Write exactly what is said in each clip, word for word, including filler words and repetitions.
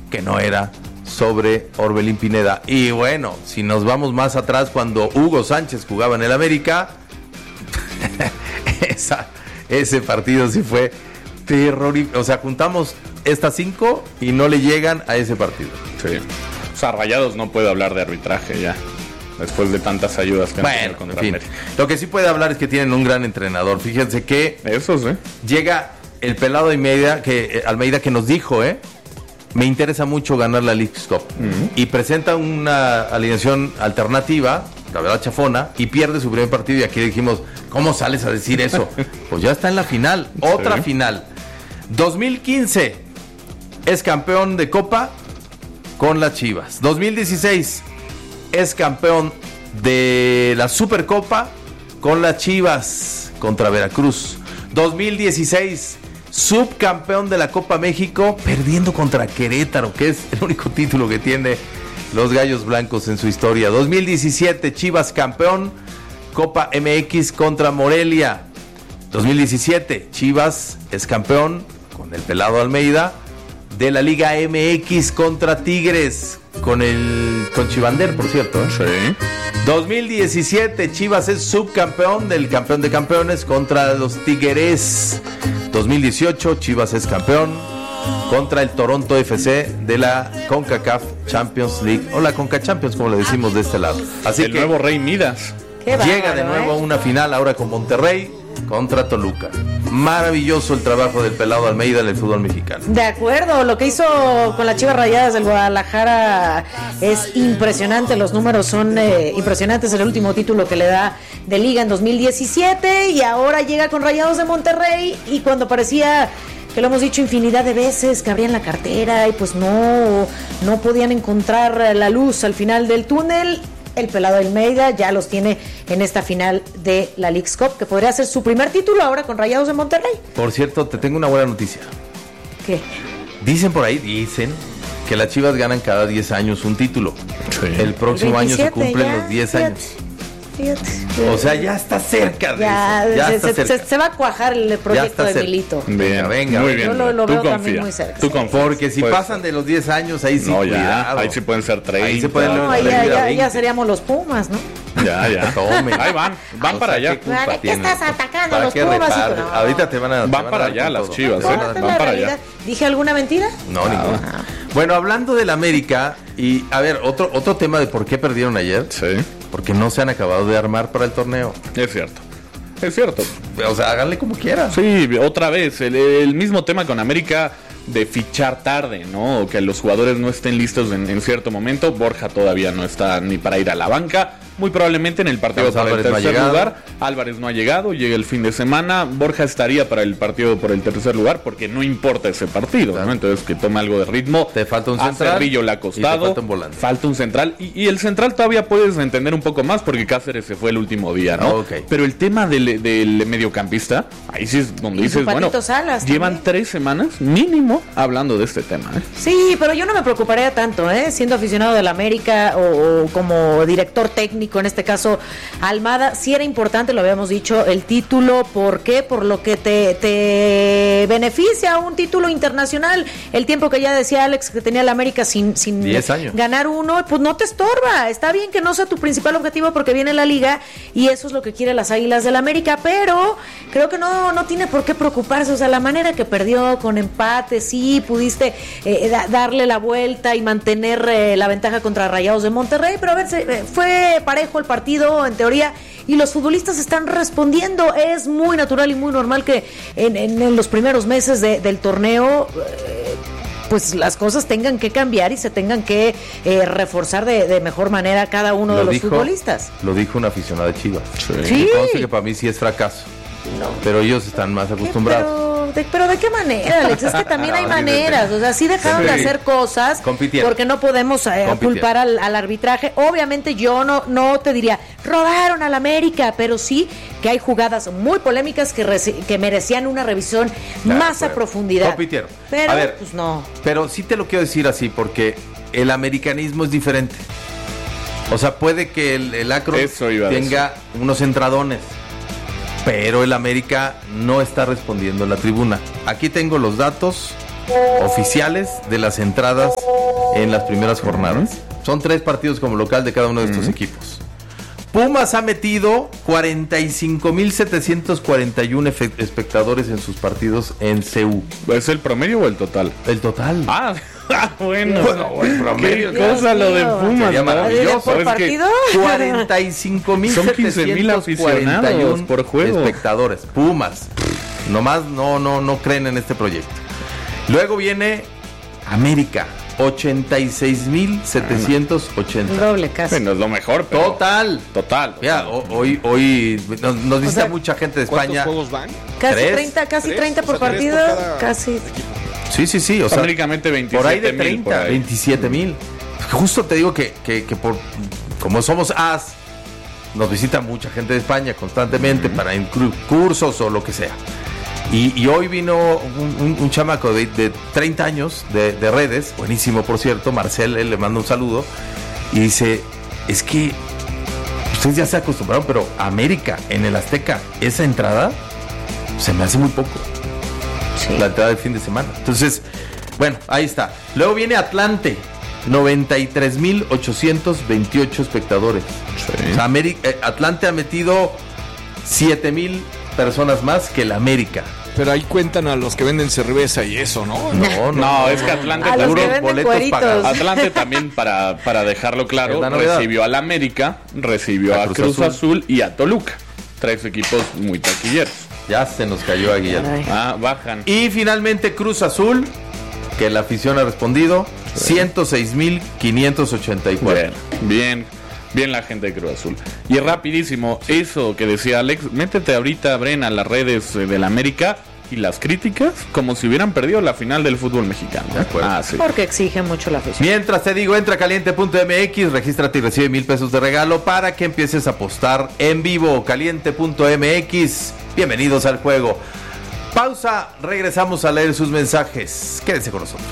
que no era sobre Orbelín Pineda. Y bueno, si nos vamos más atrás, cuando Hugo Sánchez jugaba en el América, esa, ese partido sí fue terrorífico. O sea, juntamos estas cinco y no le llegan a ese partido. Sí. O sea, Rayados no puede hablar de arbitraje ya, después de tantas ayudas que han bueno, tenido contra en fin. América. Lo que sí puede hablar es que tienen un gran entrenador. Fíjense que eso sí. Llega el pelado Almeida que, eh, Almeida que nos dijo, ¿eh? Me interesa mucho ganar la Leagues Cup. Uh-huh. Y presenta una alineación alternativa, la verdad chafona, y pierde su primer partido. Y aquí dijimos, ¿cómo sales a decir eso? Pues ya está en la final, otra sí. final. dos mil quince es campeón de Copa con las Chivas. dos mil dieciséis es campeón de la Supercopa con las Chivas contra Veracruz. dos mil dieciséis subcampeón de la Copa México perdiendo contra Querétaro, que es el único título que tiene los Gallos Blancos en su historia. dos mil diecisiete Chivas campeón, Copa M X contra Morelia. dos mil diecisiete Chivas es campeón con el pelado Almeida de la Liga M X contra Tigres, con el con Chivander, por cierto, ¿eh? Sí. dos mil diecisiete Chivas es subcampeón del campeón de campeones contra los Tigres. dos mil dieciocho Chivas es campeón contra el Toronto F C de la CONCACAF Champions League, o la CONCA Champions, como le decimos de este lado. Así el que nuevo Rey Midas llega bárbaro, de nuevo a ¿eh? una final ahora con Monterrey contra Toluca. Maravilloso el trabajo del pelado Almeida en el fútbol mexicano. De acuerdo, lo que hizo con las Chivas Rayadas del Guadalajara es impresionante, los números son eh, impresionantes, el último título que le da de liga en dos mil diecisiete y ahora llega con Rayados de Monterrey, y cuando parecía, que lo hemos dicho infinidad de veces, que abrían la cartera y pues no, no podían encontrar la luz al final del túnel, el pelado Almeida ya los tiene en esta final de la Leagues Cup, que podría ser su primer título ahora con Rayados de Monterrey. Por cierto, te tengo una buena noticia. ¿Qué? Dicen por ahí, dicen que las Chivas ganan cada diez años un título. Sí. El próximo año se cumplen ya, los diez fíjate, años. Fíjate, fíjate. O sea, ya está cerca de ya, eso. Ya se, está se, cerca. Se, se va a cuajar el proyecto de Milito. Venga, venga. Muy bien. Yo lo, lo Tú veo confía. también muy cerca. Tú confía. Porque si pues, pasan de los diez años, ahí sí, no, ya, cuidado. ahí sí pueden ser treinta. Ahí se pueden no, ahí ya, ya, ya seríamos los Pumas, ¿no? Ya, ya. Tome. Ahí van, van o para sea, allá. ¿Qué, ¿Qué, ¿Qué estás atacando a los qué Pumas? No. Ahorita te van a... Van van para a allá las todo. Chivas, no, ¿eh? Van para realidad. allá. ¿Dije alguna mentira? No, ah, ninguna. Bueno, hablando del América, y a ver, otro, otro tema de por qué perdieron ayer. Sí. Porque no se han acabado de armar para el torneo. Es cierto. Es cierto. O sea, háganle como quieran. Sí, otra vez, el, el mismo tema con América de fichar tarde, ¿no? O que los jugadores no estén listos en, en cierto momento. Borja todavía no está ni para ir a la banca. Muy probablemente en el partido para el tercer lugar. Álvarez no ha llegado, llega el fin de semana. Borja estaría para el partido por el tercer lugar porque no importa ese partido, claro, ¿no? Entonces que tome algo de ritmo. Te falta un central. A Cerrillo le ha costado. Y te falta un volante. Falta un central. Y, y el central todavía puedes entender un poco más porque Cáceres se fue el último día, ¿no? Oh, okay. Pero el tema del, del mediocampista, ahí sí es donde dices, bueno, Salas llevan también. tres semanas mínimo hablando de este tema, ¿eh? Sí, pero yo no me preocuparía tanto, ¿eh? Siendo aficionado del América o, o como director técnico, en este caso Almada, sí era importante, lo habíamos dicho, el título. ¿Por qué? Por lo que te, te beneficia un título internacional. El tiempo que ya decía Alex que tenía el América sin, sin ganar uno, pues no te estorba. Está bien que no sea tu principal objetivo porque viene la liga y eso es lo que quieren las Águilas del América, pero creo que no, no tiene por qué preocuparse. O sea, la manera que perdió con empate, sí, pudiste eh, da, darle la vuelta y mantener eh, la ventaja contra Rayados de Monterrey, pero a ver, se, eh, fue parejo el partido en teoría y los futbolistas están respondiendo. Es muy natural y muy normal que en, en, en los primeros meses de, del torneo eh, pues las cosas tengan que cambiar y se tengan que eh, reforzar de, de mejor manera cada uno lo de los dijo, futbolistas. Lo dijo un aficionado de Chivas. Sí. Sí. Que, que para mí sí es fracaso. No. Pero ellos están más acostumbrados. Pero de, pero de qué manera, Alex, es que también hay maneras, o sea, sí dejaron sí. de hacer cosas porque no podemos eh, culpar al, al arbitraje. Obviamente yo no, no te diría, robaron al América, pero sí que hay jugadas muy polémicas que, reci- que merecían una revisión claro, más a profundidad. Compitieron. Pero a ver, pues no. Pero sí te lo quiero decir así porque el americanismo es diferente. O sea, puede que el, el Acro tenga unos entradones, pero el América no está respondiendo en la tribuna. Aquí tengo los datos oficiales de las entradas en las primeras jornadas. Uh-huh. Son tres partidos como local de cada uno de estos uh-huh. equipos. Pumas ha metido cuarenta y cinco mil setecientos cuarenta y uno efe- espectadores en sus partidos en C U. ¿Es el promedio o el total? El total. Ah, bueno. Bueno, el promedio. Qué cosa lo de Pumas. Sería maravilloso. ¿Por partido? cuarenta y cinco mil setecientos cuarenta y uno por juego. Espectadores. Pumas. Nomás no, no, no creen en este proyecto. Luego viene América. ochenta y seis mil setecientos ochenta. Doble casi. Bueno, es lo mejor, pero... Total. Total. Mira, hoy, hoy nos, nos visita o sea, mucha gente de España. ¿Cuántos juegos van? Casi ¿Tres? treinta, casi ¿Tres? treinta por O sea, partido. por cada... Casi. Sí, sí, sí. O sea, Américamente veintisiete por ahí de mil, treinta, por ahí. veintisiete mil. Justo te digo que, que, que por como somos as, nos visita mucha gente de España constantemente uh-huh. para inclu- cursos o lo que sea. Y, y hoy vino un, un, un chamaco de, de treinta años de, de redes, buenísimo por cierto, Marcel, él le manda un saludo, y dice, es que ustedes ya se acostumbraron, pero América en el Azteca, esa entrada se me hace muy poco. Sí. La entrada del fin de semana. Entonces, bueno, ahí está. Luego viene Atlante, noventa y tres mil ochocientos veintiocho espectadores. Sí. O sea, América, eh, Atlante ha metido siete mil personas más que el América. Pero ahí cuentan a los que venden cerveza y eso, ¿no? No, no, no, no es que Atlante a los que venden boletos cueritos. pagados. Atlante también, para, para dejarlo claro, recibió al América, recibió a, a Cruz, Cruz Azul. Azul y a Toluca. Tres equipos muy taquilleros. Ya se nos cayó a Guillermo. Ah, bajan. Y finalmente Cruz Azul, que la afición ha respondido, sí. ciento seis mil quinientos ochenta y cuatro. Bien, bien, bien la gente de Cruz Azul. Y rapidísimo, eso que decía Alex, métete ahorita, Bren, a las redes del América y las críticas como si hubieran perdido la final del fútbol mexicano. De acuerdo. Ah, sí. Porque exige mucho la afición. Mientras te digo, entra a caliente punto m x, regístrate y recibe mil pesos de regalo para que empieces a apostar en vivo. caliente punto m x, bienvenidos al juego. Pausa, regresamos a leer sus mensajes. Quédense con nosotros.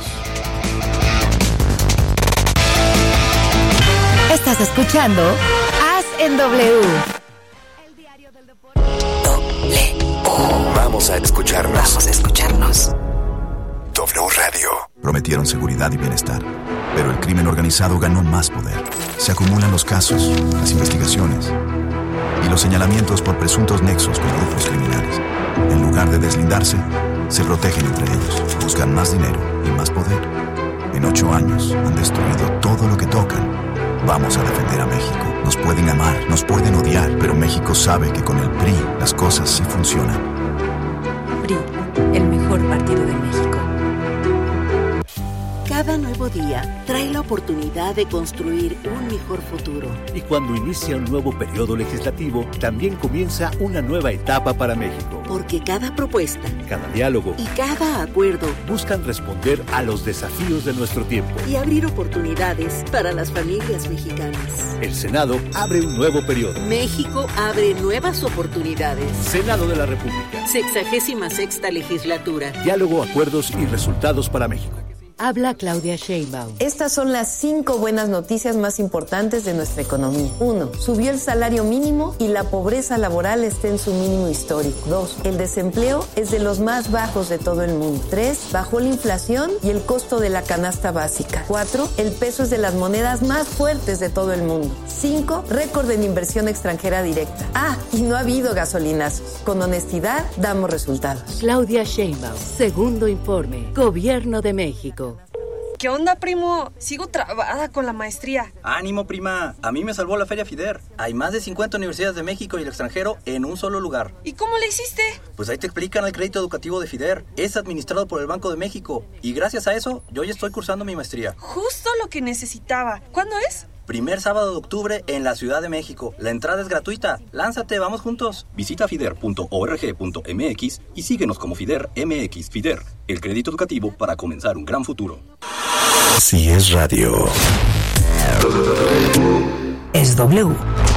Estás escuchando Haz en W. El diario del deporte. W. Vamos a escucharnos. Vamos a escucharnos. W Radio. Prometieron seguridad y bienestar, pero el crimen organizado ganó más poder. Se acumulan los casos, las investigaciones y los señalamientos por presuntos nexos con grupos criminales. En lugar de deslindarse, se protegen entre ellos, buscan más dinero y más poder. En ocho años han destruido todo lo que tocan. Vamos a defender a México. Nos pueden amar, nos pueden odiar, pero México sabe que con el P R I las cosas sí funcionan. P R I, el mejor partido de México. Cada nuevo día trae la oportunidad de construir un mejor futuro. Y cuando inicia un nuevo periodo legislativo, también comienza una nueva etapa para México. Porque cada propuesta, cada diálogo y cada acuerdo buscan responder a los desafíos de nuestro tiempo y abrir oportunidades para las familias mexicanas. El Senado abre un nuevo periodo. México abre nuevas oportunidades. Senado de la República. Sexagésima sexta legislatura. Diálogo, acuerdos y resultados para México. Habla Claudia Sheinbaum. Estas son las cinco buenas noticias más importantes de nuestra economía. Uno, subió el salario mínimo y la pobreza laboral está en su mínimo histórico. Dos, el desempleo es de los más bajos de todo el mundo. Tres, bajó la inflación y el costo de la canasta básica. Cuatro, el peso es de las monedas más fuertes de todo el mundo. Cinco, récord en inversión extranjera directa. Ah, y no ha habido gasolinazos. Con honestidad, damos resultados. Claudia Sheinbaum, segundo informe, Gobierno de México. ¿Qué onda, primo? Sigo trabada con la maestría. Ánimo, prima. A mí me salvó la Feria FIDER. Hay más de cincuenta universidades de México y el extranjero en un solo lugar. ¿Y cómo le hiciste? Pues ahí te explican el crédito educativo de FIDER. Es administrado por el Banco de México. Y gracias a eso, yo ya estoy cursando mi maestría. Justo lo que necesitaba. ¿Cuándo es? Primer sábado de octubre en la Ciudad de México. La entrada es gratuita. Lánzate, vamos juntos. Visita fider punto org punto m x y síguenos como FIDER M X. FIDER, el crédito educativo para comenzar un gran futuro. Si es radio, es W.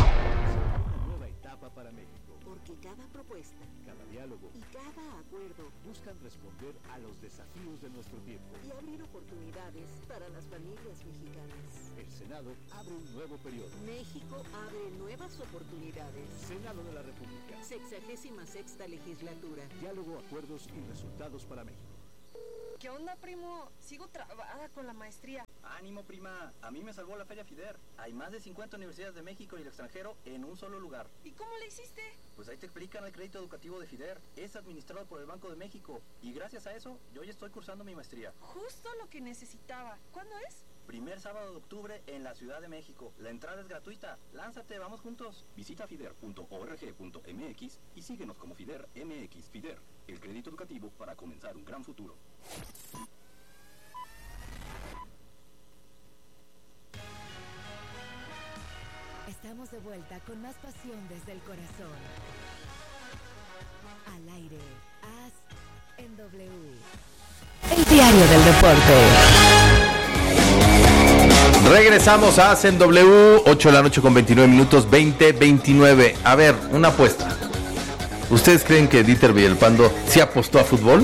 Porque cada propuesta, cada diálogo y cada acuerdo buscan responder a los desafíos de nuestro tiempo y abrir oportunidades para las familias mexicanas. El Senado abre un nuevo periodo. México abre nuevas oportunidades. Senado de la República. Sexagésima sexta legislatura. Diálogo, acuerdos y resultados para México. ¿Qué onda, primo? Sigo trabada con la maestría. Ánimo, prima. A mí me salvó la Feria FIDER. Hay más de cincuenta universidades de México y el extranjero en un solo lugar. ¿Y cómo le hiciste? Pues ahí te explican el crédito educativo de FIDER. Es administrado por el Banco de México. Y gracias a eso, yo ya estoy cursando mi maestría. Justo lo que necesitaba. ¿Cuándo es? Primer sábado de octubre en la Ciudad de México. La entrada es gratuita. Lánzate, vamos juntos. Visita fider punto org punto mx y síguenos como FIDER M X. FIDER, el crédito educativo para comenzar un gran futuro. Estamos de vuelta con más pasión desde el corazón. Al aire, As en W. El diario del deporte. Regresamos a As en W, ocho de la noche con veintinueve minutos, veinte veintinueve. A ver, una apuesta. ¿Ustedes creen que Dieter Villalpando sí apostó a fútbol?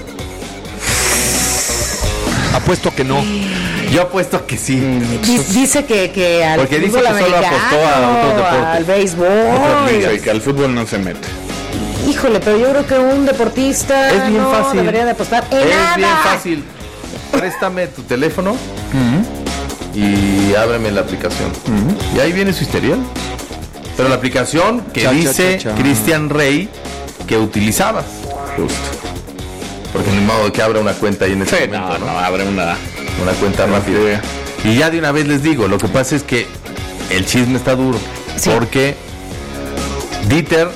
Apuesto que no. Yo apuesto que sí. Dice que, que al Porque fútbol dice que solo apostó a otros deportes. al béisbol. Dice que al fútbol no se mete. Híjole, pero yo creo que un deportista Es bien no fácil. debería de apostar en Es nada. bien fácil. Préstame tu teléfono uh-huh. y ábreme la aplicación. Uh-huh. Y ahí viene su historial. Pero la aplicación que Cha, dice cha, cha, cha. Cristian Rey que utilizabas. Justo. Porque ni modo que abra una cuenta ahí en ese Sí, momento. no, no, abre una, una cuenta rápida. Y ya de una vez les digo, lo que pasa es que el chisme está duro. Sí. Porque Dieter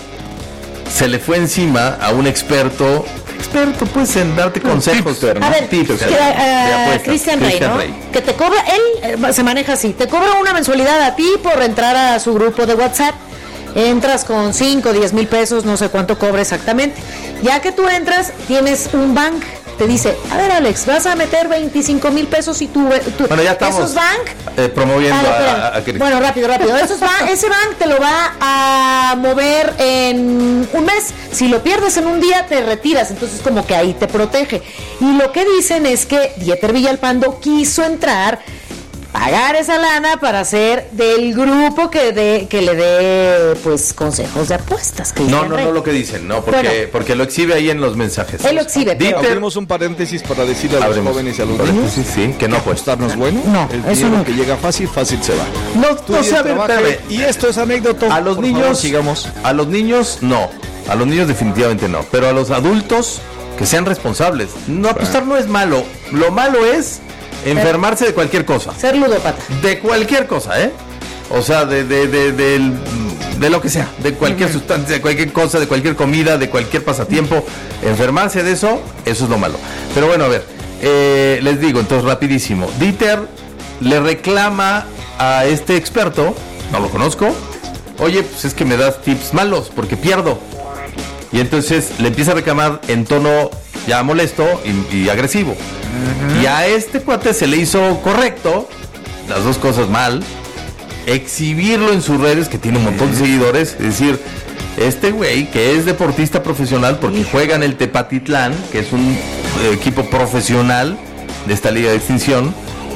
se le fue encima a un experto, experto pues en darte consejos. ¿no? A ver, Tips, que, uh, Cristian Rey, ¿no? Rey. Que te cobra, él eh, se maneja así, te cobra una mensualidad a ti por entrar a su grupo de WhatsApp. Entras con cinco, diez mil pesos, no sé cuánto cobra exactamente. Ya que tú entras, tienes un bank. Te dice, a ver, Alex, vas a meter veinticinco mil pesos y tú, tú bueno, ya estamos esos bank eh, promoviendo a, a, a bueno, rápido, rápido. Esos bank, ese bank te lo va a mover en un mes. Si lo pierdes en un día, te retiras. Entonces, como que ahí te protege. Y lo que dicen es que Dieter Villalpando quiso entrar, pagar esa lana para ser del grupo que de, que le dé pues consejos de apuestas. No, no, Rey. no lo que dicen, no, porque, bueno, porque lo exhibe ahí en los mensajes. Él lo exhibe. Dieter, pero... Abrimos un paréntesis para decirle a los jóvenes y a los niños sí, sí, que no apostarnos bueno. No, el eso no. que llega fácil, fácil se va. No, no sabe, y esto es anécdota. A los niños, favor, sigamos. A los niños no, a los niños definitivamente no, pero a los adultos que sean responsables. No apostar no es malo, lo malo es enfermarse de cualquier cosa. Ser ludópata. De cualquier cosa, ¿eh? O sea, de de, de, de, de lo que sea, de cualquier uh-huh. sustancia, de cualquier cosa, de cualquier comida, de cualquier pasatiempo. Enfermarse de eso, eso es lo malo. Pero bueno, a ver, eh, les digo, entonces rapidísimo. Dieter le reclama a este experto, no lo conozco, oye, pues es que me das tips malos porque pierdo. Y entonces le empieza a reclamar en tono ya molesto y, y agresivo. Uh-huh. Y a este cuate se le hizo correcto, las dos cosas mal, exhibirlo en sus redes, que tiene un montón de seguidores, es decir, este güey que es deportista profesional porque juega en el Tepatitlán, que es un eh, equipo profesional de esta liga de extinción,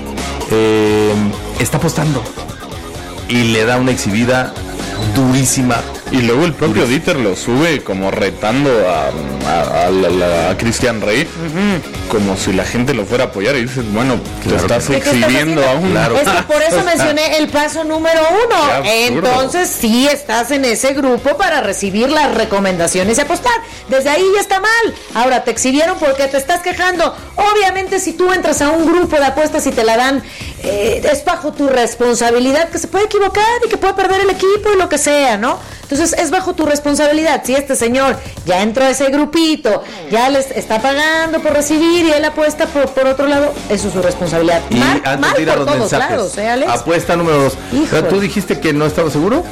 eh, está apostando y le da una exhibida durísima. Y luego el propio Dieter lo sube como retando a, a, a, la, a Cristian Rey, uh-huh. como si la gente lo fuera a apoyar. Y dices, bueno, claro, te estás exhibiendo estás aún. Claro. Es que por eso mencioné el paso número uno. Entonces sí estás en ese grupo para recibir las recomendaciones y apostar. Desde ahí ya está mal. Ahora te exhibieron porque te estás quejando. Obviamente si tú entras a un grupo de apuestas y te la dan, eh, es bajo tu responsabilidad que se puede equivocar y que puede perder el equipo y lo que sea, ¿no? Entonces es bajo tu responsabilidad. Si este señor ya entró a ese grupito, ya les está pagando por recibir y él apuesta por, por otro lado, eso es su responsabilidad. Y mal, antes mal de ir a por los todos mensajes, lados, ¿eh, Alex? Apuesta número dos. Híjole. ¿Tú dijiste que no estaba seguro?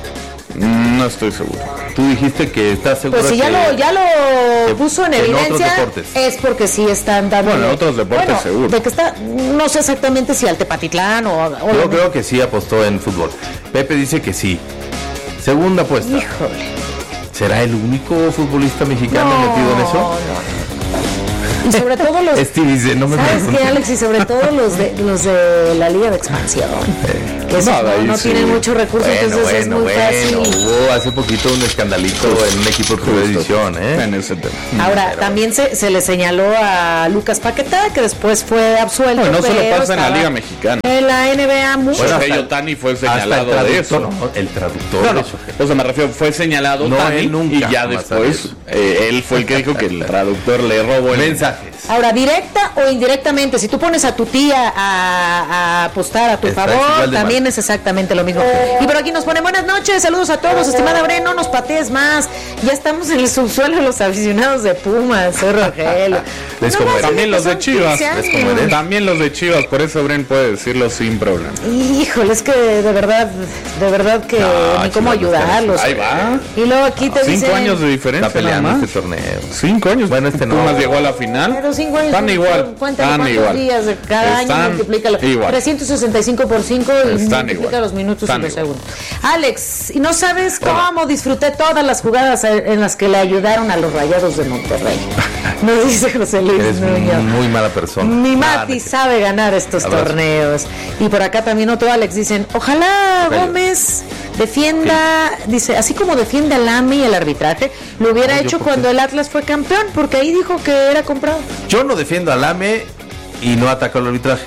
No estoy seguro. Tú dijiste que estás seguro. Pues si ya que, lo ya lo que, puso en evidencia, es porque sí están dando. Bueno, en otros deportes bueno, seguro. De que está, no sé exactamente si al Tepatitlán o. o Yo creo que sí apostó en fútbol. Pepe dice que sí. Segunda apuesta. Híjole. ¿Será el único futbolista mexicano no, metido en eso? No. Y sobre todo los... Este dice, no me ¿Sabes qué, Alex? Y sobre todo los de, los de la Liga de Expansión. Eh, que esos no, no, no sí. tienen muchos recursos, bueno, entonces bueno, es muy bueno. fácil. Hubo hace poquito un escandalito pues, en un equipo de primera división, ¿eh? En ese tema. Ahora, pero también bueno. se, se le señaló a Lucas Paquetá, que después fue absuelto. No, no solo pasa en la Liga Mexicana. En la N B A mucho. Bueno, Shohei Ohtani fue señalado de eso. No, el traductor. No, no, o sea, me refiero, fue señalado no, Ohtani nunca, y ya después eh, él fue el que dijo que el traductor le robó el mensajes. Ahora, directa o indirectamente, si tú pones a tu tía a, a apostar a tu Está favor, también mal. Es exactamente lo mismo. Y por aquí nos ponen buenas noches, saludos a todos, estimada Bre, no nos patees más. Ya estamos en el subsuelo de los aficionados de Pumas, soy Rogelio. No, también los de Chivas, también los de Chivas, por eso Bren puede decirlo sin problema. Híjole, es que de verdad, de verdad que no, ni cómo ayudarlos. Ahí va. Y luego aquí te Cinco dicen... años de diferencia. Está peleando este torneo. Cinco años. Bueno, este no. Pumas llegó a la final. Pero cinco años. Están igual. Cuéntale Están cuántos igual. días de cada Están año, multiplícalo. Igual. trescientos sesenta y cinco por cinco y Están multiplica igual. los minutos Están y los igual. segundos. Alex, ¿y no sabes cómo disfruté todas las jugadas en las que le ayudaron a los Rayados de Monterrey? Nos dice José Luis Eres Núñez. muy mala persona. Mi Mati sabe ganar estos Abrazo. torneos. Y por acá también otro Alex, dicen, ojalá Gómez defienda, sí. dice, así como defiende al A M E y el arbitraje, lo hubiera no, hecho cuando el Atlas fue campeón, porque ahí dijo que era comprado. Yo no defiendo al A M E y no ataco al arbitraje.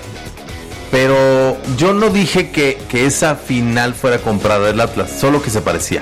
Pero yo no dije que, que esa final fuera comprada del Atlas, solo que se parecía.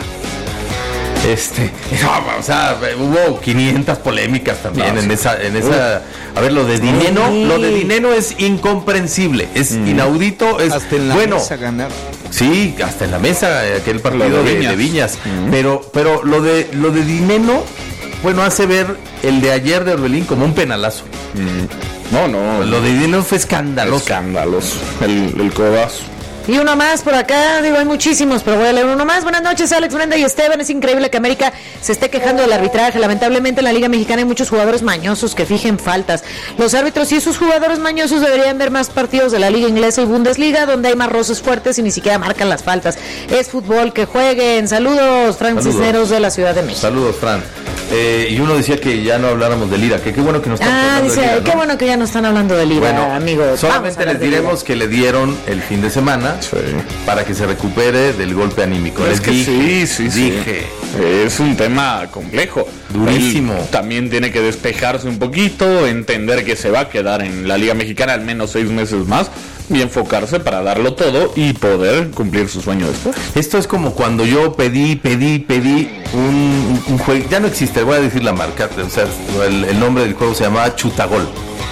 Este, no, o sea, hubo quinientas polémicas también no, en sí. esa, en esa. A ver, lo de Dineno, sí. lo de Dineno es incomprensible, es mm. inaudito, es hasta en la bueno, mesa ganar. Sí, hasta en la mesa aquel partido de, de Viñas, de Viñas. Mm. pero, pero lo de lo de Dineno, bueno, hace ver el de ayer de Orbelín como un penalazo. Mm. No, no. Lo de Dineno fue escandaloso. Escandaloso. El, el codazo. Y uno más por acá, digo, hay muchísimos, pero voy a leer uno más. Buenas noches, Alex, Brenda y Esteban. Es increíble que América se esté quejando del arbitraje. Lamentablemente en la Liga Mexicana hay muchos jugadores mañosos que fijen faltas. Los árbitros y esos jugadores mañosos deberían ver más partidos de la Liga Inglesa y Bundesliga, donde hay más roces fuertes y ni siquiera marcan las faltas. Es fútbol, que jueguen. Saludos, Fran Saludos. Cisneros de la Ciudad de México. Saludos, Fran. Eh, y uno decía que ya no habláramos del Lira, que qué bueno que nos están ah, hablando dice, del Lira, ¿no? Qué bueno que ya no están hablando del Lira, bueno, amigos. Solamente les diremos que le dieron el fin de semana sí. para que se recupere del golpe anímico. Es les que dije, sí, sí, dije. Sí. Es un tema complejo. Durísimo. Él también tiene que despejarse un poquito, entender que se va a quedar en la Liga Mexicana al menos seis meses más y enfocarse para darlo todo y poder cumplir su sueño después. Esto es como cuando yo pedí, pedí, pedí un, un juego, ya no existe, voy a decir la marca, o sea, el, el nombre del juego se llamaba Chutagol,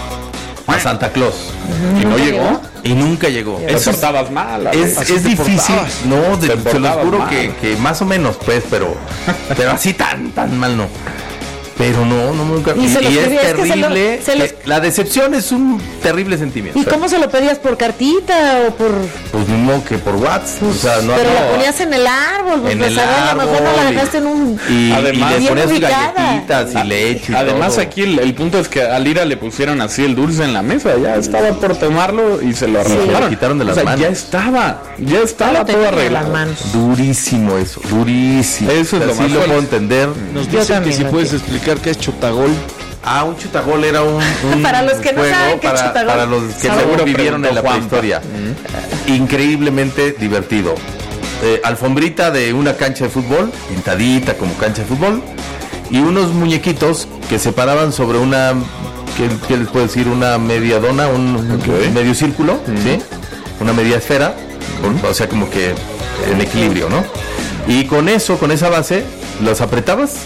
a Santa Claus. Uh-huh. Y no llegó. Y nunca llegó. Te Eso portabas mal. Es, es difícil. No, de, se los juro que, que más o menos, pues, pero, pero así tan, tan mal no. Pero no, no nunca. Y, y, se y es pedía, terrible. Es que se lo, se eh, la decepción es un terrible sentimiento. ¿Y cómo se lo pedías? ¿Por cartita o por...? Pues mismo que por WhatsApp. Pues, o sea, no, pero no, la ponías en el árbol. Pues, en pues, el a ver, a lo mejor no la dejaste en un... Y, además, y le ponías sus ubicada. galletitas y leche y Además todo. aquí el, el punto es que a Lira le pusieron así el dulce en la mesa. Ya estaba por tomarlo y se lo arreglaron. Sí, lo quitaron de las o sea, manos. Ya estaba. Ya estaba todo arreglado. Durísimo eso. Durísimo. Eso es o sea, lo sí más lo fuerte. puedo entender. Nos dicen que si puedes explicar qué es Chutagol. Ah, un chutagol era un, un para los que no juego saben qué para, chutagol. para los que seguro vivieron en la prehistoria. Uh-huh. Increíblemente divertido. Eh, alfombrita de una cancha de fútbol, pintadita como cancha de fútbol, y unos muñequitos que se paraban sobre una, ¿qué, qué les puedo decir? Una media dona, un, okay. un medio círculo, uh-huh. ¿sí? Una media esfera, uh-huh. o sea, como que en equilibrio, ¿no? Y con eso, con esa base, los apretabas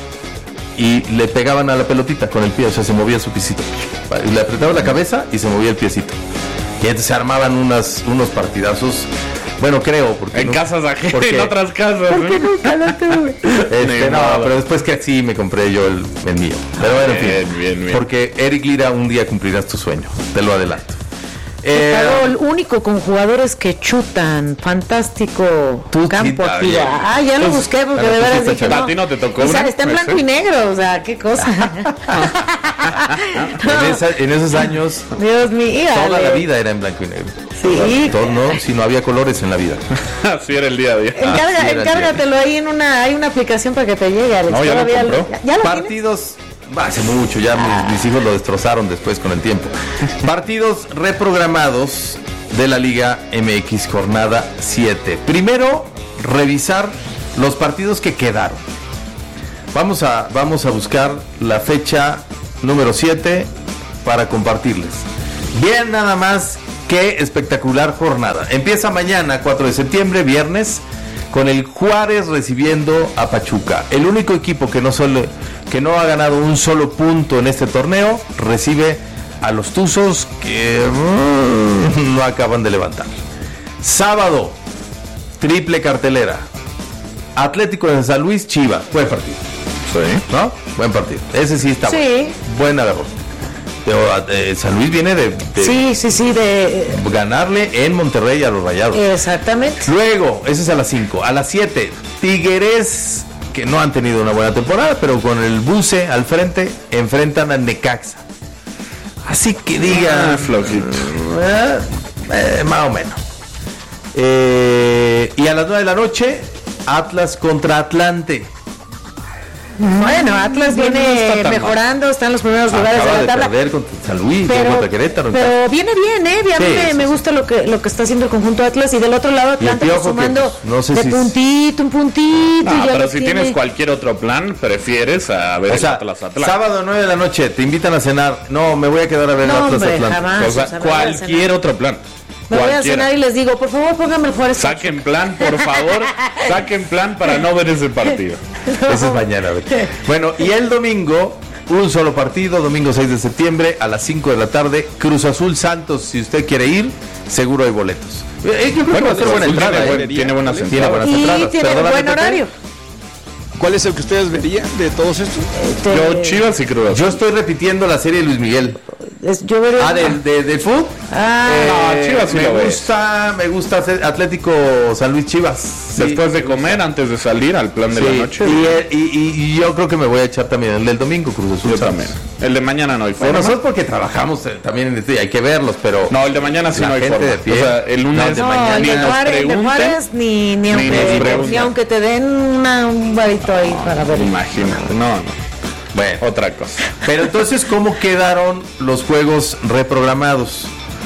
y le pegaban a la pelotita con el pie, o sea, se movía su piecito. Le apretaba la cabeza y se movía el piecito. Y entonces se armaban unas, unos partidazos. Bueno, creo, porque en no, casas ajenas, porque, en otras casas. ¿Por qué nunca lo tuve? Este, no, pero después que así me compré yo el, el mío. Pero bueno, en fin, bien, bien, bien. porque Eric Lira un día cumplirás tu sueño, te lo adelanto. Eh, el único con jugadores que chutan, fantástico campo aquí. Ah, ya lo busqué porque de veras dije, no, a ti no te tocó. O sea, está en blanco y negro, o sea, qué cosa. en, esa, en esos años, Dios mío, toda la vida era en blanco y negro. Sí. Todo, no, si no había colores en la vida. Así era el día a día. Encarga, Así encárgatelo ahí en una, hay una aplicación para que te llegue, Alex. No, ya lo ya, compró. ¿Ya lo Partidos. tienes? hace mucho, ya mis, mis hijos lo destrozaron después con el tiempo. Partidos reprogramados de la Liga M X jornada siete. Primero, revisar los partidos que quedaron. Vamos a, vamos a buscar la fecha número siete para compartirles. Bien, nada más, qué espectacular jornada. Empieza mañana, cuatro de septiembre, viernes, con el Juárez recibiendo a Pachuca. El único equipo que no, solo, que no ha ganado un solo punto en este torneo recibe a los Tuzos, que uh, no acaban de levantar. Sábado, triple cartelera. Atlético de San Luis, Chivas. Buen partido. Sí. ¿No? Buen partido. Ese sí está sí. bueno. Buen agarrón. Pero eh, San Luis viene de, de sí, sí, sí, de ganarle en Monterrey a los Rayados. Exactamente. Luego, ese es a las cinco. A las siete, Tigres, que no han tenido una buena temporada, pero con el buce al frente, enfrentan a Necaxa. Así que diga, ah, flojito. Eh, eh, más o menos. Eh, y a las nueve de la noche, Atlas contra Atlante. Bueno, Atlas viene no está mejorando, mal. Está en los primeros Acaba lugares de la de tabla. Perder contra San Luis, pero, contra Querétaro. Pero viene bien, ¿eh? A mí sí, me, sí, me sí. gusta lo que lo que está haciendo el conjunto Atlas. Y del otro lado, Atlante pues, sumando que, pues, no sé de si puntito, un puntito. Ah, y ya pero si tiene... tienes cualquier otro plan, prefieres a ver o sea, Atlas Atlante. Sábado nueve de la noche, te invitan a cenar. No, me voy a quedar a ver no, Atlas hombre, Atlante. Jamás, o sea, o sea, cualquier otro plan. Me voy a cenar y les digo, por favor, póngame el Juárez. Saquen plan, por favor. Saquen plan para no ver ese partido. No. Eso es mañana. Bueno, y el domingo, un solo partido, domingo seis de septiembre, a las cinco de la tarde, Cruz Azul Santos. Si usted quiere ir, seguro hay boletos. Eh, yo creo bueno, que va a ser buena entrada. Tiene, eh. buen, tiene buenas entradas. Tiene buenas y entradas. tiene Perdóname, buen horario. ¿Cuál es el que ustedes verían de todos estos? Este... Yo, Chivas y Cruz Azul. Yo estoy repitiendo la serie de Luis Miguel. Es, yo veré... Ah, del de, de fútbol. Ah, eh, no, Chivas sí me lo gusta, me gusta Atlético San Luis Chivas. Sí, después de comer, antes de salir al plan de sí, la noche. Y, y, y, y yo creo que me voy a echar también el del domingo, Cruz Azul. Yo también. El de mañana no hay forma. Bueno, nosotros porque trabajamos eh, también en este, hay que verlos, pero no, el de mañana sí no hay forma. De pie, o sea, el lunes no, de no, mañana ni nos Juárez, pregunten, de Juárez, ni, ni, aunque, ni, ni aunque te den una, un varito ahí para ver. Imagínate, no, no. Bueno, otra cosa. Pero entonces, ¿cómo quedaron los juegos reprogramados?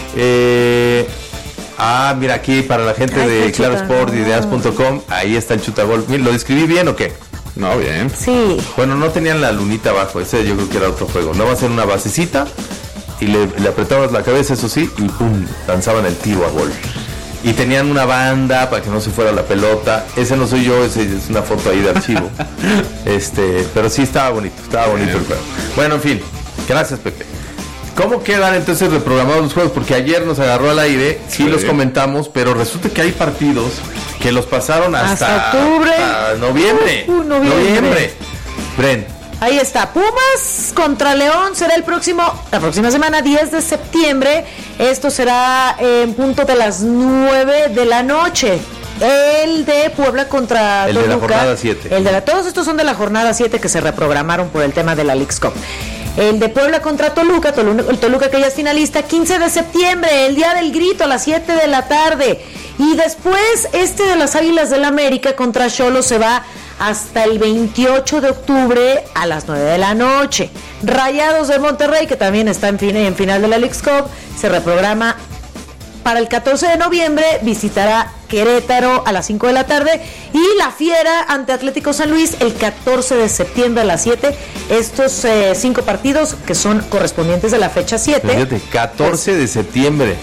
Eh, ah, mira aquí para la gente Ay, de Claro Sport y de as punto com, ahí está el chutagol. ¿Lo describí bien o qué? No, bien. Sí. Bueno, no tenían la lunita abajo, ese yo creo que era otro juego. No va a ser una basecita y le, le apretabas la cabeza, eso sí, y pum, lanzaban el tiro a gol. Y tenían una banda para que no se fuera la pelota. Ese no soy yo, ese es una foto ahí de archivo. este, pero sí estaba bonito, estaba bonito el juego. Bueno, en fin, gracias, Pepe. ¿Cómo quedan entonces reprogramados los juegos? Porque ayer nos agarró al aire, sí, sí los comentamos, pero resulta que hay partidos que los pasaron hasta, hasta octubre, hasta noviembre. Uh, uh, noviembre. Noviembre. Bren. Ahí está, Pumas contra León será el próximo, la próxima semana, diez de septiembre. Esto será en punto de las nueve de la noche. El de Puebla contra el Toluca. El de la jornada siete. El de la, todos estos son de la jornada siete que se reprogramaron por el tema de la Leagues Cup. El de Puebla contra Toluca, Toluca, el Toluca que ya es finalista, quince de septiembre, el día del grito a las siete de la tarde. Y después este de las Águilas del América contra Xolos se va hasta el veintiocho de octubre a las nueve de la noche. Rayados de Monterrey, que también está en, fin, en final de la Leagues Cup, se reprograma para el catorce de noviembre, visitará Querétaro a las cinco de la tarde, y la Fiera ante Atlético San Luis el catorce de septiembre a las siete. Estos eh, cinco partidos que son correspondientes de la fecha siete. Fíjate, catorce de septiembre.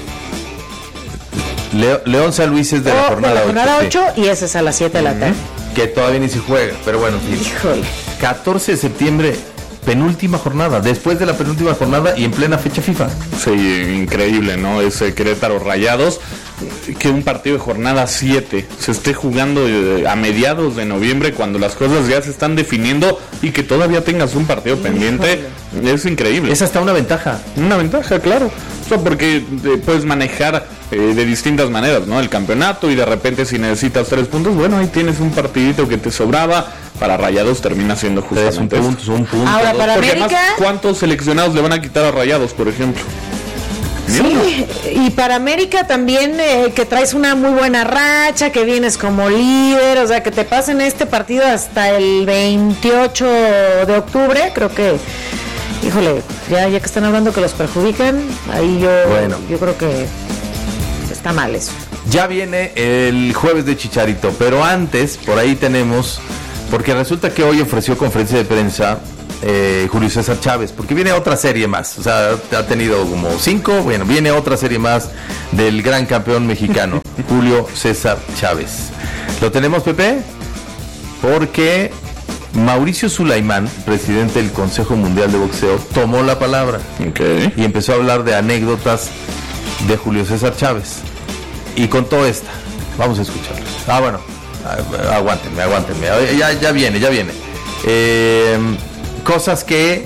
Leo, León San Luis es de la jornada, de la jornada ocho, ocho, sí. Y ese es a las siete de la tarde. Que todavía ni se juega, pero bueno. Híjole. catorce de septiembre, penúltima jornada, después de la penúltima jornada y en plena fecha FIFA. Sí, increíble, ¿no? Ese Querétaro Rayados, que un partido de jornada siete se esté jugando a mediados de noviembre cuando las cosas ya se están definiendo y que todavía tengas un partido pendiente, es increíble. Es hasta una ventaja. Una ventaja, claro. O sea, porque eh, puedes manejar eh, de distintas maneras, ¿no? El campeonato, y de repente si necesitas tres puntos, bueno, ahí tienes un partidito que te sobraba. Para Rayados termina siendo justamente un punto, un punto. Ahora, para Porque América, además, ¿cuántos seleccionados le van a quitar a Rayados, por ejemplo? Sí, y para América también, eh, que traes una muy buena racha, que vienes como líder, o sea, que te pasen este partido hasta el veintiocho de octubre, creo que, híjole, ya, ya que están hablando que los perjudican, ahí yo, bueno. yo creo que está mal eso. Ya viene el jueves de Chicharito, pero antes, por ahí tenemos, porque resulta que hoy ofreció conferencia de prensa Eh, Julio César Chávez, porque viene otra serie más, o sea, ha tenido como cinco, bueno, viene otra serie más del gran campeón mexicano, Julio César Chávez. ¿Lo tenemos, Pepe? Porque Mauricio Sulaimán, presidente del Consejo Mundial de Boxeo, tomó la palabra okay. y empezó a hablar de anécdotas de Julio César Chávez, y contó esta, vamos a escucharla. Ah, bueno, aguántenme, aguántenme, ya, ya viene, ya viene. Eh... Cosas que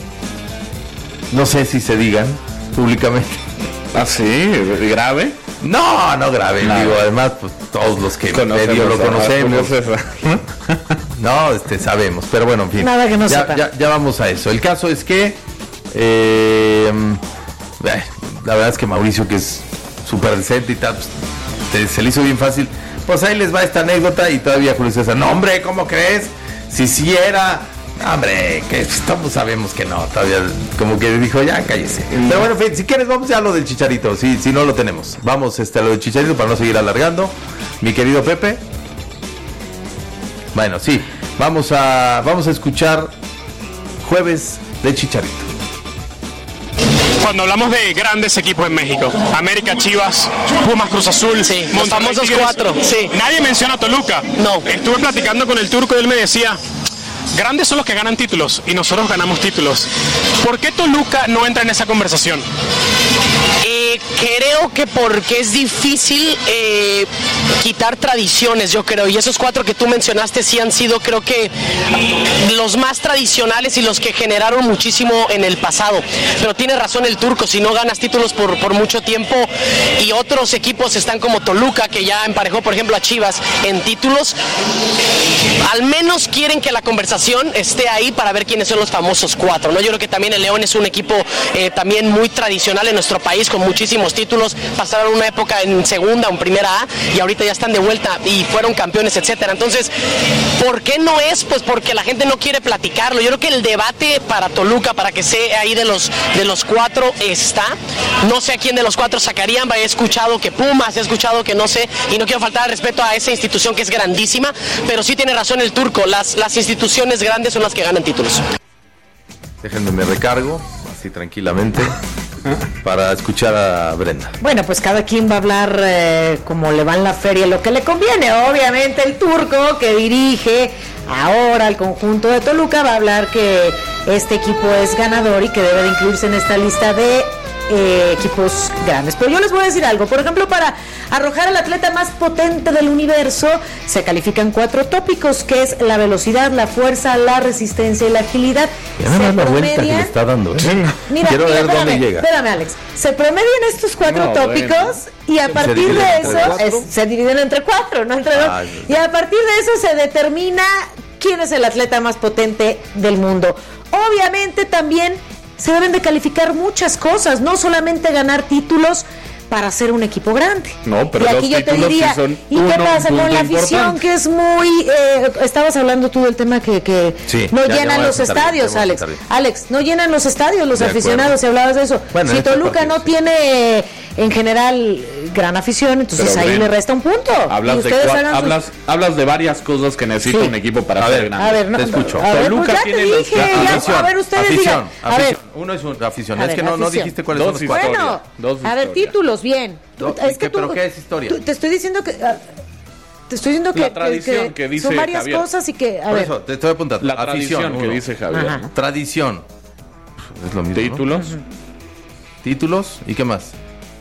no sé si se digan públicamente. ¿Ah, sí? ¿Grave? No, no grave. Nada. Digo, además, pues todos los que medio lo conocemos. No, este, sabemos. Pero bueno, en fin. Nada que no ya, sepa. Ya, ya vamos a eso. El caso es que eh, la verdad es que Mauricio, que es súper decente y tal, pues, te, se le hizo bien fácil. Pues ahí les va esta anécdota y todavía Julio César. No, hombre, ¿cómo crees? Si sí era... Hombre, que todos sabemos que no, todavía como que dijo, ya cállese. Pero bueno, si quieres vamos ya a lo del Chicharito, si, si no lo tenemos. Vamos este, a lo del Chicharito para no seguir alargando. Mi querido Pepe. Bueno, sí, vamos a, vamos a escuchar Jueves de Chicharito. Cuando hablamos de grandes equipos en México, América, Chivas, Pumas, Cruz Azul, sí, los famosos cuatro, sí. Nadie menciona a Toluca. No. Estuve platicando con el turco y él me decía... Grandes son los que ganan títulos y nosotros ganamos títulos. ¿Por qué Toluca no entra en esa conversación? Eh, creo que porque es difícil eh, quitar tradiciones, yo creo, y esos cuatro que tú mencionaste sí han sido, creo que, los más tradicionales y los que generaron muchísimo en el pasado. Pero tiene razón el turco, si no ganas títulos por, por mucho tiempo y otros equipos están como Toluca, que ya emparejó, por ejemplo, a Chivas en títulos, al menos quieren que la conversación esté ahí para ver quiénes son los famosos cuatro, ¿no? Yo creo que también el León es un equipo eh, también muy tradicional en nuestro país, con muchísimos títulos, pasaron una época en segunda o en primera A y ahorita ya están de vuelta y fueron campeones, etcétera. Entonces, ¿por qué no es? Pues porque la gente no quiere platicarlo. Yo creo que el debate para Toluca, para que sea ahí de los de los cuatro está. No sé a quién de los cuatro sacarían, he escuchado que Pumas, he escuchado que no sé, y no quiero faltar al respeto a esa institución que es grandísima, pero sí tiene razón el turco, las, las instituciones grandes son las que ganan títulos. Déjenme me recargo, así tranquilamente, para escuchar a Brenda. Bueno, pues cada quien va a hablar eh, como le va en la feria, lo que le conviene. Obviamente el turco, que dirige ahora el conjunto de Toluca, va a hablar que este equipo es ganador y que debe de incluirse en esta lista de eh, equipos grandes. Pero yo les voy a decir algo. Por ejemplo, para arrojar al atleta más potente del universo se califican cuatro tópicos, que es la velocidad, la fuerza, la resistencia y la agilidad. Ya nada más la vuelta que le está dando, ¿eh? Mira, quiero mira, ver espérame, dónde llega. Espérame, Alex. Se promedian estos cuatro No, tópicos bueno. y a partir de eso es, se dividen entre cuatro, no entre dos. Ay, Y a partir de eso se determina quién es el atleta más potente del mundo. Obviamente también se deben de calificar muchas cosas, no solamente ganar títulos para ser un equipo grande. No, pero y aquí los yo te títulos diría, sí son ¿y uno, qué pasa un con la punto afición? importante. Que es muy... Eh, estabas hablando tú del tema que, que Sí, no ya- ya llenan voy a los sentar bien, estadios, ya voy a Alex. sentar bien. Alex, no llenan los estadios los De aficionados, acuerdo. si hablabas de eso. Bueno, si en este Toluca partido, no sí. tiene en general gran afición, entonces Pero, ahí Bren, le resta un punto. y Hablas de, ustedes cua- hagan sus- hablas, hablas de varias cosas que necesita Sí. un equipo para A ser ver, grande. A ver, no, Te escucho. A ver, Toluca pues ya te tiene los- dije, la ya, afición, a ver, ustedes afición, digan. A ver, afición. Uno es una afición. A es ver, que no, no afición. dijiste cuáles Dos son los cuatro. bueno, Dos a ver, historias. títulos, bien. Do- es que ¿qué- pero tú- qué es historia? tú- te estoy diciendo que... ah, te estoy diciendo que, La que- tradición que que dice son varias Javier. cosas y que... A Por ver, eso, te estoy apuntando. La afición, tradición que uno. dice Javier. Ajá. ¿no? Tradición. Es lo mismo, ¿no? Títulos. Títulos y qué más.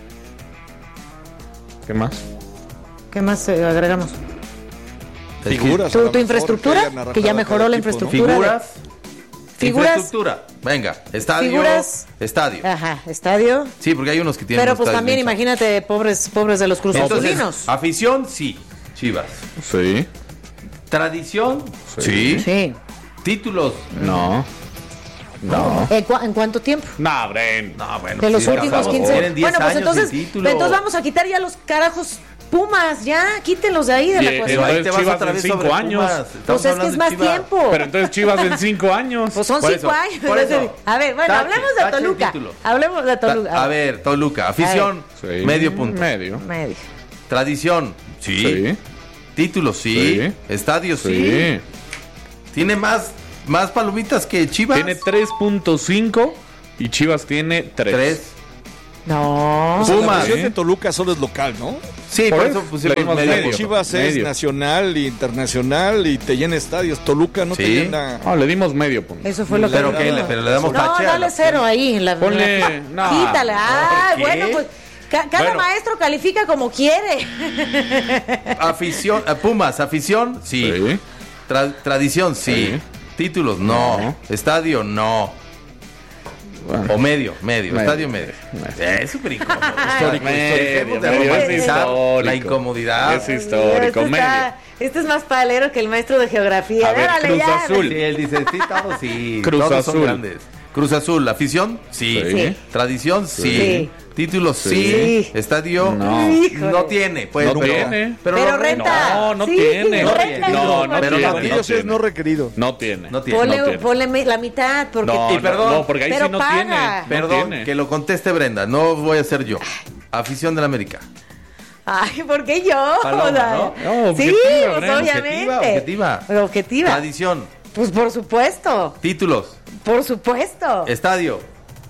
¿Qué más? ¿qué más eh, agregamos? Figuras. a ¿Tu, lo tu mejor infraestructura? hayan narrado Que ya a mejoró cada la equipo, ¿no? infraestructura. Figuras. Figuras. Infraestructura. Venga. Estadio. Figuras. Estadio. Ajá, estadio. Sí, porque hay unos que tienen. Pero unos pues estadios también bien imagínate, pobres pobres de los chafas. Entonces, cruzazulinos. afición, sí. Chivas. Sí. Tradición, sí. Sí. Títulos, No. No. ¿En, cu- en cuánto tiempo? No, Bren. No, bueno. De los sí, últimos por quince favor. años. Tienen Bueno, pues diez entonces, años sin título. entonces vamos a quitar ya los carajos Pumas, ya, quítenlos de ahí de Y, la eh, ecuación. entonces Ahí te vas Chivas otra en vez cinco sobre años. Pumas. Pues Estamos es que hablando es de más Chivas. tiempo. Pero entonces Chivas en cinco años. Pues son Por cinco eso, años. por eso. A ver, bueno, Tache, hablemos de tache el Toluca. título. Hablemos de Toluca. Ta- A ver, Toluca. Afición, Sí. medio punto. Medio. Medio. Tradición, sí. Sí. Título, sí. Sí. Estadio, sí. Sí. Tiene más, más palomitas que Chivas. Tiene tres punto cinco y Chivas tiene tres. Tres. No. O sea, la Pumas. versión de Toluca solo es local, ¿no? Sí, Por por, eso eso pusimos le dimos medio. medio. Chivas es Medio. nacional, internacional y te llena estadios. Toluca no Sí. te llena. No, le dimos medio punto. Eso fue lo que Pero, dijo. ¿qué? Le- pero le damos No, tache a dale la- cero ahí en la. Ponle- en la- no. Quítale. Ah, ¿Por qué? bueno, pues ca- cada Bueno. maestro califica como quiere. Afición, eh, Pumas, afición, sí. Sí. Tra- tradición, sí. Sí. Títulos, no. No. Estadio, no. Bueno. O medio, medio, Medio. estadio medio. Medio. Eh, Es súper incómodo. Histórico, Dejemos de medio, es romantizar histórico. la incomodidad. Es histórico, Este medio. está- este es más palero que el maestro de geografía. A ver, Órale, Cruz ya. Azul. Sí, él dice, sí, todos sí. Cruz todos son Azul. grandes. Cruz Azul, afición, sí. Sí. Tradición, sí. Sí. Títulos, sí. Sí. Estadio, No. Híjole. no tiene. Pues, No pero, tiene. Pero, Pero no renta. No, no Sí, tiene. No renta. tiene. No, no Pero tiene. no Para tiene. ellos es no requerido. No tiene. No tiene. Ponle, no tiene. ponle la mitad, porque. No, Y perdón, no, porque ahí pero sí no paga. tiene. No Perdón, tiene. que lo conteste Brenda, no voy a ser yo. Afición del América. Ay, ¿por qué yo? Paloma, O sea, ¿no? No, sí, objetiva, pues Brenda, obviamente. objetiva. Pero objetiva. Tradición, Pues por supuesto, títulos, por supuesto. estadio.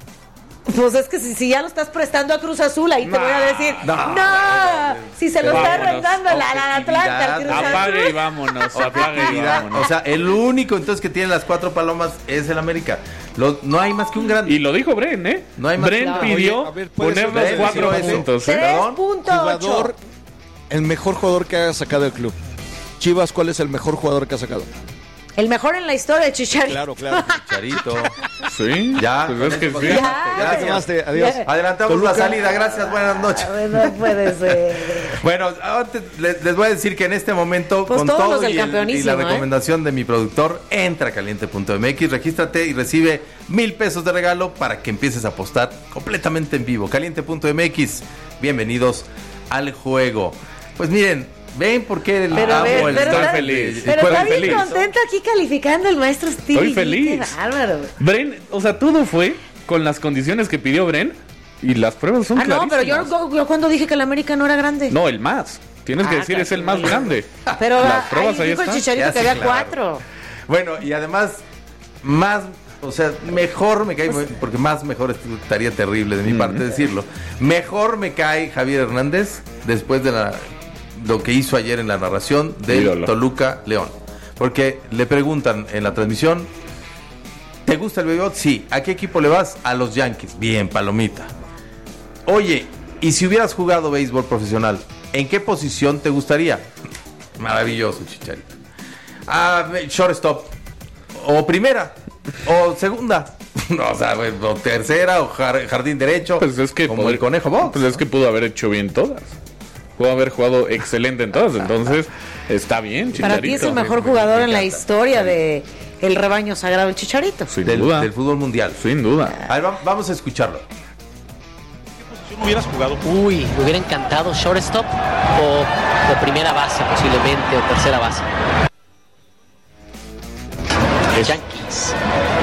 Pues es que si, si ya lo estás prestando a Cruz Azul, ahí te voy a decir, no, no, si se lo está Vámonos. arrendando al al Atlanta, al Cruz Apague y Azul. vámonos. Apague y Actividad. vámonos. O sea, el único entonces que tiene las cuatro palomas es el América. Lo- no hay más que un gran. Y lo dijo Bren, ¿eh? No hay más- Bren Claro. pidió Oye, a ver, ¿puede poner ser los Bren cuatro decidió eso? puntos. ¿eh? tres Perdón. punto Jugador, ocho. el mejor jugador que ha sacado el club. Chivas, ¿cuál es el mejor jugador que ha sacado? El mejor en la historia de Chicharito. Claro, claro. Charito. Sí. Ya. Pues es que sí. Ya. Gracias. Llamaste, adiós. Ya. Adelantamos Toluca. la salida. Gracias. Buenas noches. A ver, no puede ser. Bueno, antes les, les voy a decir que en este momento, Pues con todos todo los del y, el- y campeonísimo, la ¿eh? recomendación de mi productor, entra a caliente punto m x, regístrate y recibe mil pesos de regalo para que empieces a apostar completamente en vivo. caliente punto m x, bienvenidos al juego. Pues miren, ven por qué el Pero, amo ve- el pero estar está- feliz. Pero Juega está bien feliz. contento aquí calificando el maestro Steve. Estoy feliz. Qué bárbaro. Bren, o sea, todo fue con las condiciones que pidió Bren y las pruebas son Ah, no, pero yo, clarísimas. yo cuando dije que el América no era grande. No, el más. Tienes que Ah, decir, claro. es el más grande. Pero las pruebas ahí ahí dijo el están. Chicharito Ya que sí, había claro. cuatro. Bueno, y además, más, o sea, mejor me cae, porque más mejor estaría terrible de mi parte decirlo. Mejor me cae Javier Hernández después de la, lo que hizo ayer en la narración del Ídolo. Toluca León. Porque le preguntan en la transmisión, ¿te gusta el béisbol? Sí. ¿A qué equipo le vas? A los Yankees. Bien, palomita. Oye, ¿y si hubieras jugado béisbol profesional, en qué posición te gustaría? Maravilloso, Chicharito. Ah, shortstop. O primera. O segunda. No, o sea, o tercera, o jar- jardín derecho. Pues es que como pod- el conejo Box. Pues es que pudo haber hecho bien todas. Pudo haber jugado excelente en todas. Entonces, está bien, Chicharito. Para ti es el mejor jugador en la historia de el rebaño sagrado, el Chicharito. Sin del, duda. del fútbol mundial. Sin duda. A ver, va- vamos a escucharlo. ¿No hubieras jugado? Uy, me hubiera encantado shortstop o, o primera base posiblemente, o tercera base. Yankees.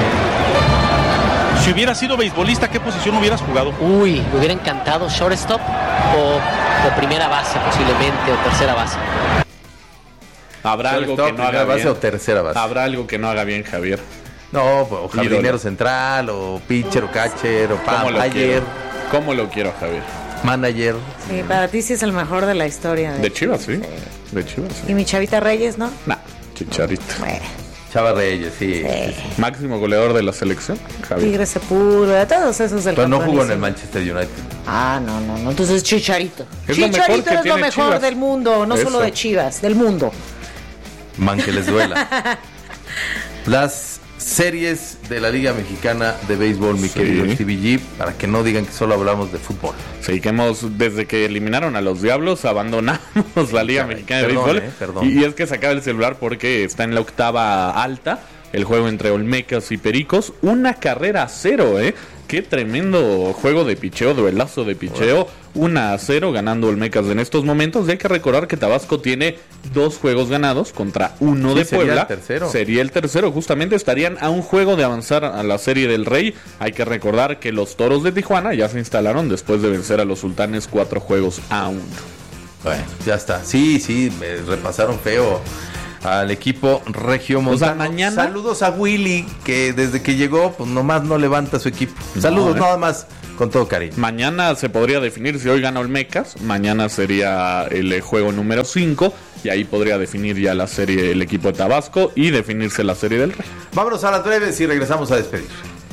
Si hubieras sido beisbolista, ¿qué posición hubieras jugado? Uy, me hubiera encantado shortstop o, o primera base posiblemente, o tercera base. Habrá algo Shortstop, que no primera haga base bien. o tercera base. Habrá algo que no haga bien, Javier. No, o jardinero Ídolo. central, o pitcher, o catcher, o ¿Cómo lo manager, quiero? ¿Cómo lo quiero, Javier? manager. Sí, para ti sí es el mejor de la historia. De Chivas, sí. De Chivas, sí. Y mi Chavita Reyes, ¿no? Nah, Chicharito. Bueno, Chava Reyes, sí. sí. Máximo goleador de la selección, Javier. Tigre Sepúlveda, todos esos del Pero no jugó en el campeonísimo. Manchester United. Ah, no, no, no. Entonces Chicharito. Es lo mejor Chicharito que es lo tiene mejor Chivas. del mundo, no solo Eso. de Chivas, del mundo. Man que les duela. Las series de la Liga Mexicana de Béisbol, mi Sí. querido Stevie G, para que no digan que solo hablamos de fútbol. Sí, que hemos, desde que eliminaron a los Diablos, abandonamos la Liga Caray, Mexicana de perdón, Béisbol. eh, perdón. Y, y es que sacaba el celular porque está en la octava alta, el juego entre Olmecas y Pericos. Una carrera a cero, ¿eh? Qué tremendo juego de picheo, duelazo de picheo. uno a cero ganando Olmecas en estos momentos. Y hay que recordar que Tabasco tiene dos juegos ganados contra uno Sí, de sería Puebla. el tercero. Sería el tercero. Justamente estarían a un juego de avanzar a la Serie del Rey. Hay que recordar que los Toros de Tijuana ya se instalaron después de vencer a los Sultanes cuatro juegos a uno. Bueno, ya está. Sí, sí, me repasaron feo al equipo regiomontano. O sea, mañana- Saludos a Willy, que desde que llegó, pues nomás no levanta su equipo. Saludos, ¿eh? nada más, con todo cariño. Mañana se podría definir si hoy gana Olmecas. Mañana sería el eh, juego número cinco. Y ahí podría definir ya la serie el equipo de Tabasco y definirse la Serie del Rey. Vámonos a las breves y regresamos a despedir.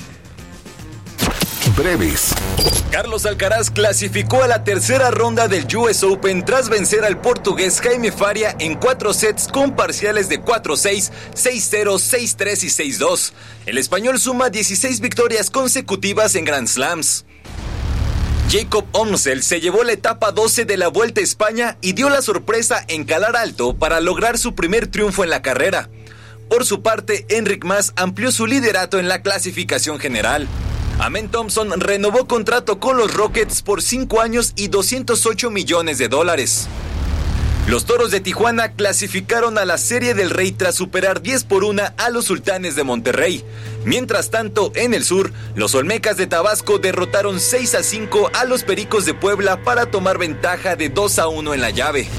Breves. Carlos Alcaraz clasificó a la tercera ronda del U S Open tras vencer al portugués Jaime Faria en cuatro sets con parciales de cuatro seis, seis cero, seis tres y seis dos. El español suma dieciséis victorias consecutivas en Grand Slams. Jacob Omsel se llevó la etapa doce de la Vuelta a España y dio la sorpresa en calar alto para lograr su primer triunfo en la carrera. Por su parte, Enric Mas amplió su liderato en la clasificación general. Amen Thompson renovó contrato con los Rockets por cinco años y doscientos ocho millones de dólares. Los Toros de Tijuana clasificaron a la Serie del Rey tras superar diez por uno a los Sultanes de Monterrey. Mientras tanto, en el sur, los Olmecas de Tabasco derrotaron seis a cinco a los Pericos de Puebla para tomar ventaja de dos a uno en la llave.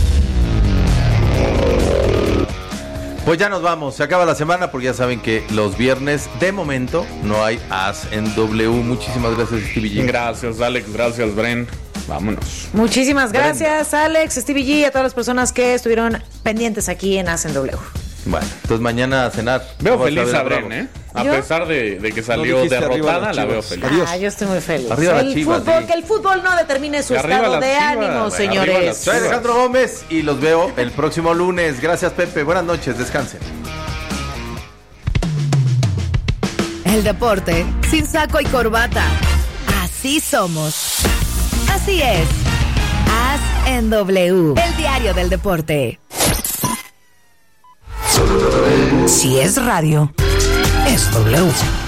Pues ya nos vamos, se acaba la semana porque ya saben que los viernes de momento no hay As en W. Muchísimas gracias, Stevie G. Gracias, Alex, gracias, Bren. Vámonos. Muchísimas gracias, Alex, Stevie G, a todas las personas que estuvieron pendientes aquí en Hacen W. Bueno, entonces mañana a cenar. Veo Vamos feliz ver a a Bren, Bravo. ¿eh? A ¿Yo? pesar de, de que salió dijiste derrotada, arriba las la veo Chivas. feliz. Adiós. Ah, yo estoy muy feliz. Arriba las el Chivas, fútbol, sí. que el fútbol no determine su Y arriba estado las de Chivas. ánimo, Bueno, arriba señores. las Soy Alejandro Gómez y los veo el próximo lunes. Gracias, Pepe. Buenas noches, descansen. El deporte sin saco y corbata. Así somos. Así es. Haz en W. El diario del deporte. Si es radio, es W.